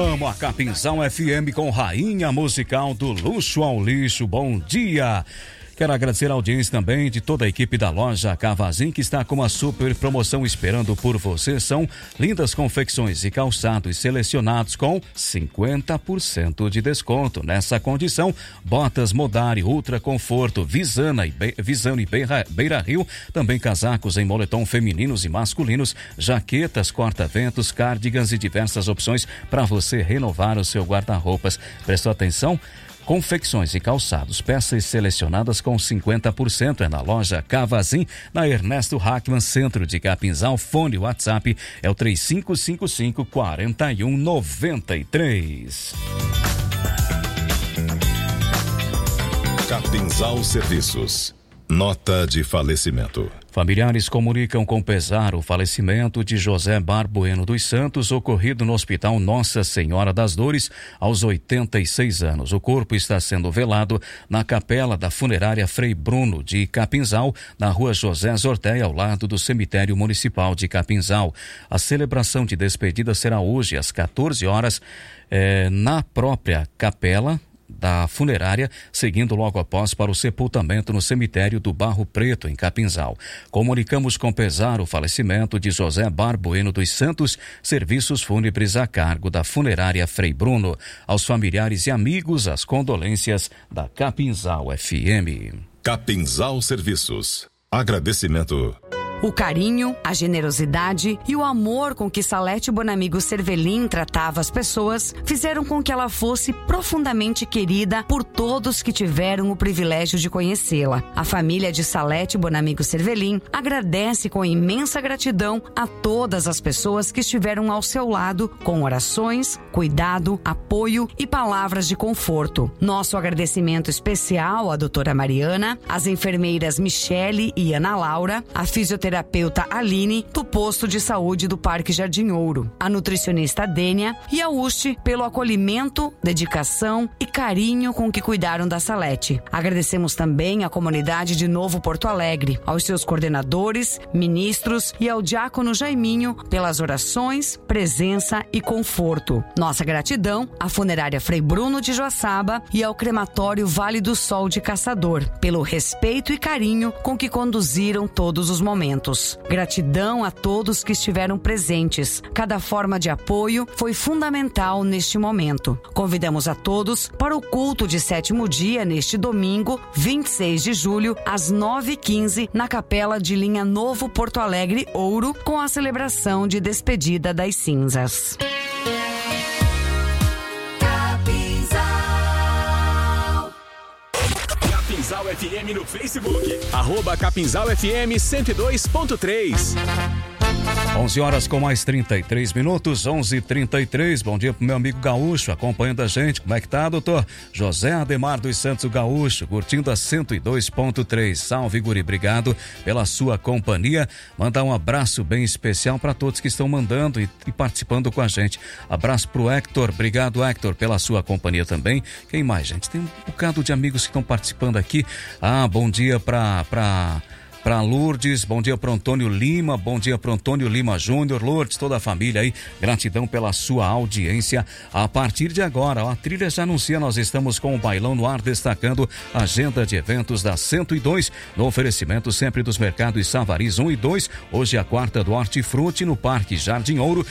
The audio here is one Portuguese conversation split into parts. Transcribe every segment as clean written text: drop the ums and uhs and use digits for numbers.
Amo a Capinzal FM com Rainha Musical do Luxo ao Lixo. Bom dia! Quero agradecer a audiência também de toda a equipe da loja Cavazin, que está com uma super promoção esperando por você. São lindas confecções e calçados selecionados com 50% de desconto. Nessa condição, botas Modari, Ultra Conforto, Visana e Beira Rio, também casacos em moletom femininos e masculinos, jaquetas, corta-ventos, cardigans e diversas opções para você renovar o seu guarda-roupas. Prestou atenção? Confecções e calçados, peças selecionadas com 50% é na loja Cavazin, na Ernesto Hackman, centro de Capinzal. Fone WhatsApp é o 3555-4193. Capinzal Serviços. Nota de falecimento. Familiares comunicam com pesar o falecimento de José Barbueno dos Santos, ocorrido no Hospital Nossa Senhora das Dores, aos 86 anos. O corpo está sendo velado na capela da funerária Frei Bruno de Capinzal, na rua José Zorteia, ao lado do cemitério municipal de Capinzal. A celebração de despedida será hoje, às 14 horas, na própria capela da funerária, seguindo logo após para o sepultamento no cemitério do Barro Preto, em Capinzal. Comunicamos com pesar o falecimento de José Barbueno dos Santos, serviços fúnebres a cargo da funerária Frei Bruno. Aos familiares e amigos, as condolências da Capinzal FM. Capinzal Serviços. Agradecimento. O carinho, a generosidade e o amor com que Salete Bonamigo Cervelin tratava as pessoas fizeram com que ela fosse profundamente querida por todos que tiveram o privilégio de conhecê-la. A família de Salete Bonamigo Cervelin agradece com imensa gratidão a todas as pessoas que estiveram ao seu lado com orações, cuidado, apoio e palavras de conforto. Nosso agradecimento especial à doutora Mariana, às enfermeiras Michele e Ana Laura, à fisioterapeuta Aline, do posto de saúde do Parque Jardim Ouro, a nutricionista Dênia e a UST pelo acolhimento, dedicação e carinho com que cuidaram da Salete. Agradecemos também à comunidade de Novo Porto Alegre, aos seus coordenadores, ministros e ao diácono Jaiminho pelas orações, presença e conforto. Nossa gratidão à funerária Frei Bruno de Joaçaba e ao crematório Vale do Sol de Caçador pelo respeito e carinho com que conduziram todos os momentos. Gratidão a todos que estiveram presentes. Cada forma de apoio foi fundamental neste momento. Convidamos a todos para o culto de 7º dia neste domingo, 26 de julho, às 9h15, na Capela de Linha Novo Porto Alegre Ouro, com a celebração de despedida das cinzas. Capinzal FM no Facebook. @Capinzal FM 102.3. 11 horas com mais 33 minutos, 11h33. Bom dia pro meu amigo Gaúcho, acompanhando a gente. Como é que tá, doutor? José Ademar dos Santos Gaúcho, curtindo a 102.3. Salve, guri, obrigado pela sua companhia. Mandar um abraço bem especial para todos que estão mandando e participando com a gente. Abraço pro Hector, obrigado, Hector, pela sua companhia também. Quem mais, gente? Tem um bocado de amigos que estão participando aqui. Bom dia para Lourdes, bom dia para Antônio Lima, bom dia para Antônio Lima Júnior, Lourdes, toda a família aí, gratidão pela sua audiência. A partir de agora, a trilha já anuncia, nós estamos com o Bailão no Ar, destacando a agenda de eventos da 102, no oferecimento sempre dos mercados Savariz 1 e 2, hoje a quarta do Hortifruti no Parque Jardim Ouro,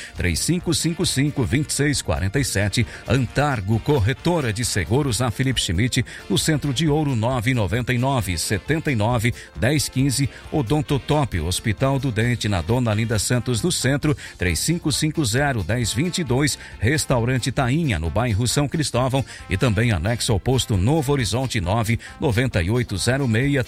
3555-2647, Antargo, corretora de seguros na Felipe Schmidt, no centro de Ouro, 999-79-1015, Odontotop, Hospital do Dente, na Dona Linda Santos, no centro, 3550-1022, Restaurante Tainha, no bairro São Cristóvão, e também anexo ao posto Novo Horizonte, 99806